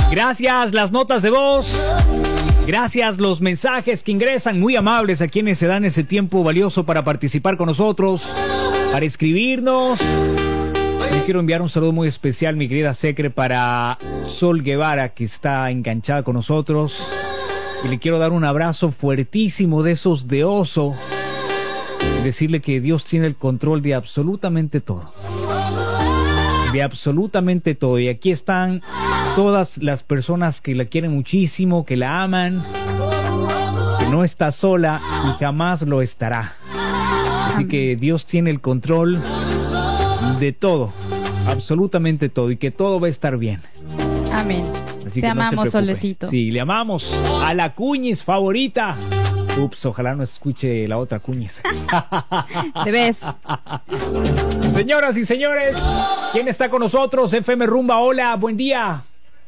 Gracias las notas de voz. Gracias los mensajes que ingresan, muy amables a quienes se dan ese tiempo valioso para participar con nosotros, para escribirnos. Yo quiero enviar un saludo muy especial, mi querida Secre, para Sol Guevara, que está enganchada con nosotros. Y le quiero dar un abrazo fuertísimo de esos de oso. Y decirle que Dios tiene el control de absolutamente todo. De absolutamente todo. Y aquí están todas las personas que la quieren muchísimo, que la aman, que no está sola y jamás lo estará. Así que Dios tiene el control de todo, absolutamente todo, y que todo va a estar bien. Amén. Así Te que amamos, no se preocupe. Solecito. Sí, le amamos a la Cuñis favorita. Ups, ojalá no escuche la otra Cuñis. Te ves. Señoras y señores, ¿quién está con nosotros? FM Rumba, hola, buen día.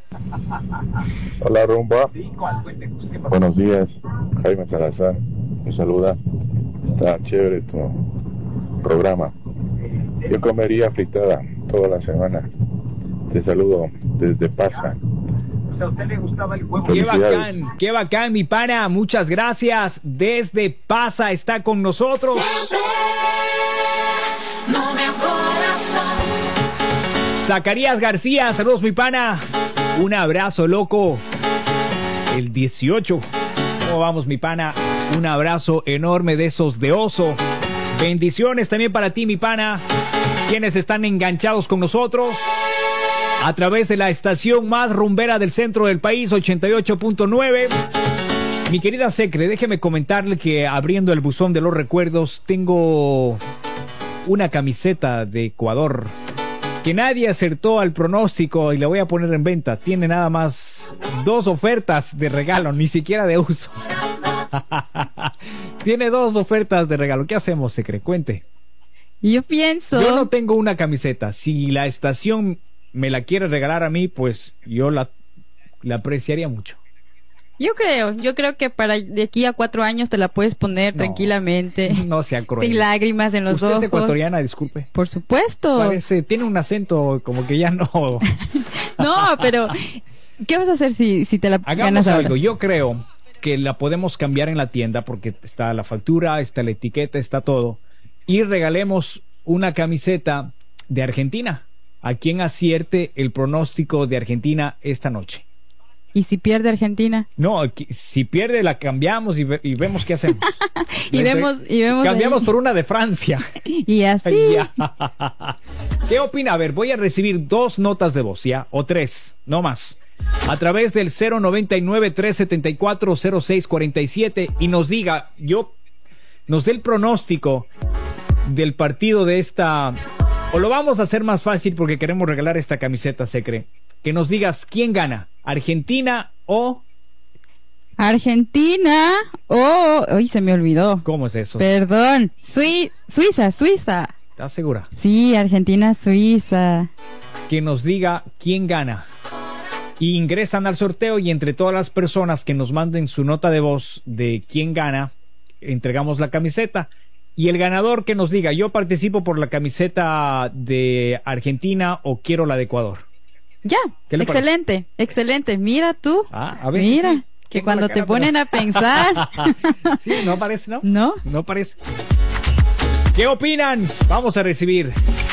Hola Rumba, buenos días, Jaime Salazar, me saluda, está chévere tu programa, yo comería fritada toda la semana, te saludo desde Pasa. ¿A usted le gustaba el huevo? Qué bacán, mi pana, muchas gracias, desde Pasa está con nosotros. Zacarías García, saludos mi pana. Un abrazo, loco. El 18. ¿Cómo vamos, mi pana? Un abrazo enorme de esos de oso. Bendiciones también para ti, mi pana. Quienes están enganchados con nosotros a través de la estación más rumbera del centro del país, 88.9. Mi querida Secre, déjeme comentarle que abriendo el buzón de los recuerdos tengo una camiseta de Ecuador que nadie acertó al pronóstico y la voy a poner en venta. Tiene nada más 2 ofertas de regalo, ni siquiera de uso. Tiene 2 ofertas de regalo. ¿Qué hacemos, Secre? Cuente. Yo pienso... Yo no tengo una camiseta. Si la estación me la quiere regalar a mí, pues yo la apreciaría mucho. Yo creo que para de aquí a 4 años te la puedes poner tranquilamente. No sea cruel. Sin lágrimas en los ojos. ¿Usted es ecuatoriana? Disculpe. Por supuesto. Parece, tiene un acento como que ya no. No, pero ¿qué vas a hacer si te la Hagamos ganas algo. ahora? Yo creo que la podemos cambiar en la tienda porque está la factura, está la etiqueta, está todo. Y regalemos una camiseta de Argentina a quien acierte el pronóstico de Argentina esta noche. ¿Y si pierde Argentina? No, si pierde la cambiamos y vemos qué hacemos. y vemos cambiamos ahí. por una de Francia. Y así. ¿Qué opina? A ver, voy a recibir 2 notas de voz, ¿ya? O 3, no más. A través del 099-374-0647 y nos diga, nos dé el pronóstico del partido de esta... O lo vamos a hacer más fácil porque queremos regalar esta camiseta, Secre. Que nos digas quién gana, Argentina o... Argentina o... Uy, se me olvidó. ¿Cómo es eso? Perdón. Suiza. ¿Estás segura? Sí, Argentina, Suiza. Que nos diga quién gana. Y ingresan al sorteo y entre todas las personas que nos manden su nota de voz de quién gana, entregamos la camiseta. Y el ganador que nos diga, yo participo por la camiseta de Argentina o quiero la de Ecuador. Ya, excelente. Mira tú. A ver, mira, sí. que cuando te ponen a pensar. Sí, no parece, ¿no? No. No parece. ¿Qué opinan? Vamos a recibir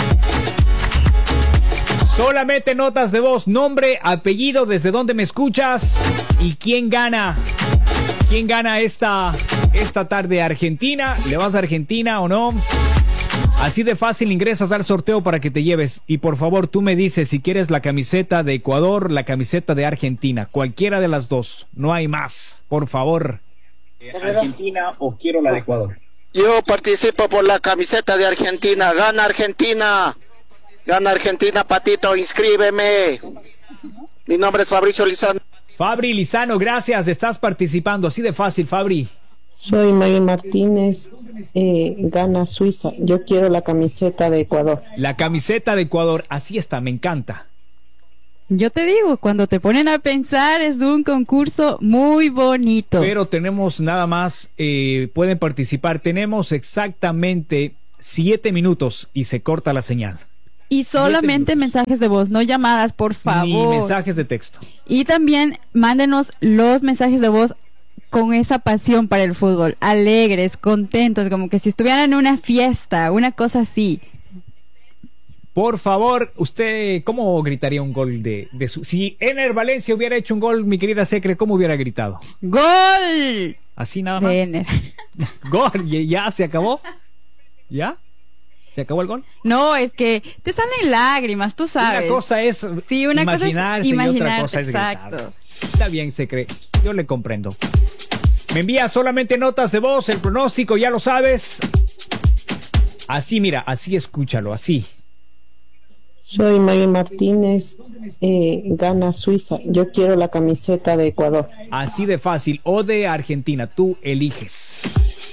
solamente notas de voz, nombre, apellido, desde dónde me escuchas y quién gana. ¿Quién gana esta tarde? ¿Argentina? ¿Le vas a Argentina o no? Así de fácil ingresas al sorteo para que te lleves. Y por favor, tú me dices si quieres la camiseta de Ecuador, la camiseta de Argentina. Cualquiera de las dos. No hay más. Por favor. ¿Argentina o quiero la de Ecuador? Yo participo por la camiseta de Argentina. ¡Gana Argentina! ¡Gana Argentina, Patito! ¡Inscríbeme! Mi nombre es Fabricio Lizano. Fabri Lizano, gracias. Estás participando. Así de fácil, Fabri. Soy Mari Martínez, gana Suiza. Yo quiero la camiseta de Ecuador. La camiseta de Ecuador, así está, me encanta. Yo te digo, cuando te ponen a pensar es un concurso muy bonito. Pero tenemos nada más, pueden participar, tenemos exactamente 7 minutos y se corta la señal. Y solamente mensajes de voz, no llamadas, por favor. Ni mensajes de texto. Y también mándenos los mensajes de voz con esa pasión para el fútbol, alegres, contentos, como que si estuvieran en una fiesta, una cosa así. Por favor, usted, ¿cómo gritaría un gol de su... Si Ener Valencia hubiera hecho un gol, mi querida Secre, ¿cómo hubiera gritado? ¡Gol! Así nada más. Ener. Gol, ya se acabó. ¿Ya? ¿Se acabó el gol? No, es que te salen lágrimas, tú sabes. Una cosa es sí, una imaginarse cosa es y otra cosa es exacto. gritar. Está bien, Secre, yo le comprendo. Me envía solamente notas de voz, el pronóstico, ya lo sabes. Así, mira, así escúchalo, así. Soy Mari Martínez, gana Suiza. Yo quiero la camiseta de Ecuador. Así de fácil, o de Argentina, tú eliges.